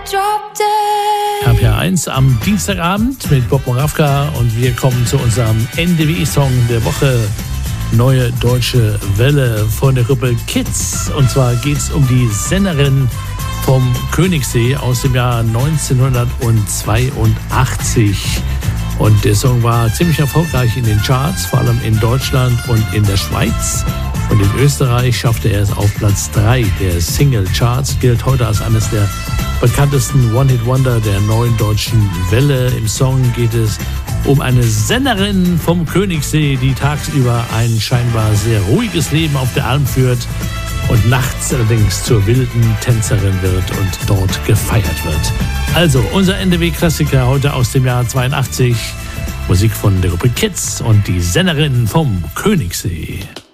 RPR1 am Dienstagabend mit Bob Moravka und wir kommen zu unserem NDW-Song der Woche. Neue Deutsche Welle von der Gruppe Kids. Und zwar geht es um die Sängerin vom Königssee aus dem Jahr 1982. Und der Song war ziemlich erfolgreich in den Charts, vor allem in Deutschland und in der Schweiz. Und in Österreich schaffte er es auf Platz 3 der Single-Charts, gilt heute als eines der bekanntesten One-Hit-Wonder der neuen deutschen Welle. Im Song geht es um eine Sängerin vom Königssee, die tagsüber ein scheinbar sehr ruhiges Leben auf der Alm führt und nachts allerdings zur wilden Tänzerin wird und dort gefeiert wird. Also unser NDW-Klassiker heute aus dem Jahr 82, Musik von der Gruppe Kids und die Sängerin vom Königssee.